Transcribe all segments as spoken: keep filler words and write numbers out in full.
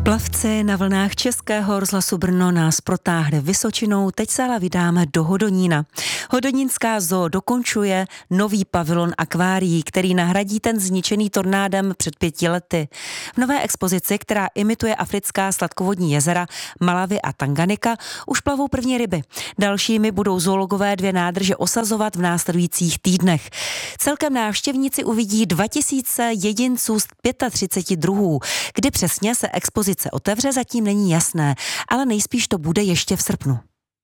Plavci na vlnách Českého rozhlasu Brno nás protáhne Vysočinou, teď se ale vydáme do Hodonína. Hodonínská zoo dokončuje nový pavilon akvárií, který nahradí ten zničený tornádem před pěti lety. V nové expozici, která imituje africká sladkovodní jezera Malawi a Tanganyika, už plavou první ryby. Dalšími budou zoologové dvě nádrže osazovat v následujících týdnech. Celkem návštěvníci uvidí dva tisíce jedinců z třiceti pěti druhů. Kdy přesně se expozice se otevře, zatím není jasné, ale nejspíš to bude ještě v srpnu.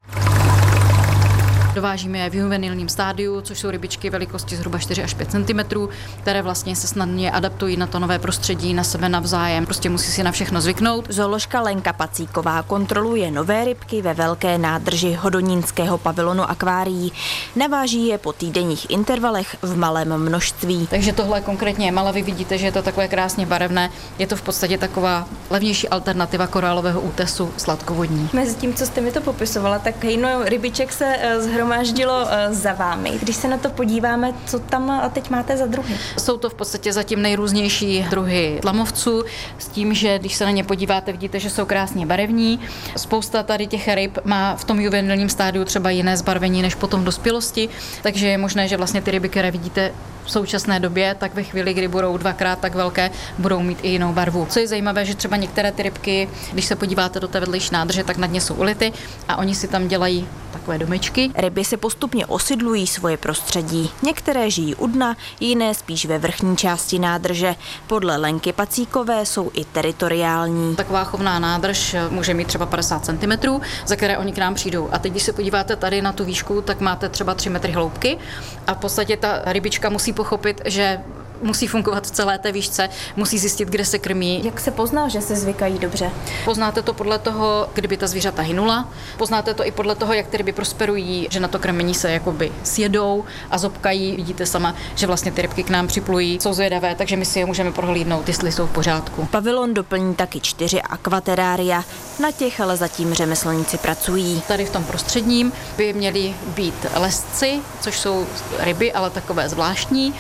Dovážíme je v juvenilním stádiu, což jsou rybičky velikosti zhruba čtyři až pět centimetrů, které vlastně se snadně adaptují na to nové prostředí, na sebe navzájem. Prostě musí si na všechno zvyknout. Zooložka Lenka Pacíková kontroluje nové rybky ve velké nádrži Hodonínského pavilonu akvárií. Naváží je po týdenních intervalech v malém množství. Takže tohle konkrétně je Malawi, vidíte, že je to takové krásně barevné. Je to v podstatě taková levnější alternativa korálového útesu sladkovodní. Mezi tím, co jste mi to popisovala, tak hejno rybiček se zhromáždilo Hromáždilo za vámi. Když se na to podíváme, co tam teď máte za druhy? Jsou to v podstatě zatím nejrůznější druhy tlamovců, s tím, že když se na ně podíváte, vidíte, že jsou krásně barevní. Spousta tady těch ryb má v tom juvenilním stádiu třeba jiné zbarvení než potom v dospělosti, takže je možné, že vlastně ty ryby, které vidíte v současné době, tak ve chvíli, kdy budou dvakrát tak velké, budou mít i jinou barvu. Co je zajímavé, že třeba některé ty rybky, když se podíváte do té vedlejší nádrže, tak na dně jsou ulity a oni si tam dělají takové domečky. Ryby se postupně osidlují svoje prostředí. Některé žijí u dna, jiné spíš ve vrchní části nádrže. Podle Lenky Pacíkové jsou i teritoriální. Taková chovná nádrž může mít třeba padesát centimetrů, za které oni k nám přijdou. A teď, když se podíváte tady na tu výšku, tak máte třeba tři metry hloubky a v podstatě ta rybička musí pochopit, že musí fungovat v celé té výšce, musí zjistit, kde se krmí. Jak se pozná, že se zvykají dobře? Poznáte to podle toho, kdyby ta zvířata hynula. Poznáte to i podle toho, jak ty ryby prosperují, že na to krmení se jakoby sjedou a zobkají. Vidíte sama, že vlastně ty rybky k nám připlují, jsou zvědavé, takže my si je můžeme prohlídnout, jestli jsou v pořádku. Pavilon doplní taky čtyři akvaterária. Na těch ale zatím řemeslníci pracují. Tady v tom prostředním by měly být lesci, což jsou ryby, ale takové zvláštní.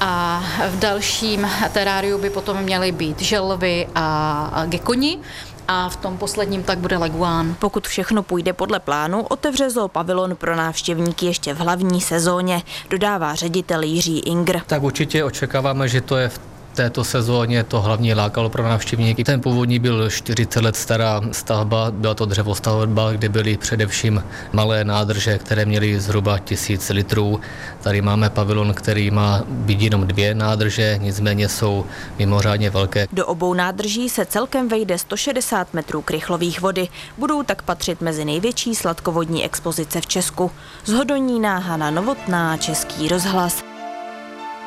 A v dalším teráriu by potom měly být želvy a gekoni a v tom posledním tak bude leguán. Pokud všechno půjde podle plánu, otevře zoo pavilon pro návštěvníky ještě v hlavní sezóně, dodává ředitel Jiří Ingr. Tak určitě očekáváme, že to je v této sezóně to hlavní lákalo pro návštěvníky. Ten původní byl čtyřicet let stará stavba, byla to dřevostavba, kde byly především malé nádrže, které měly zhruba tisíc litrů. Tady máme pavilon, který má být jenom dvě nádrže, nicméně jsou mimořádně velké. Do obou nádrží se celkem vejde sto šedesát metrů krychlových vody. Budou tak patřit mezi největší sladkovodní expozice v Česku. Z Hodonína Hana Novotná, Český rozhlas.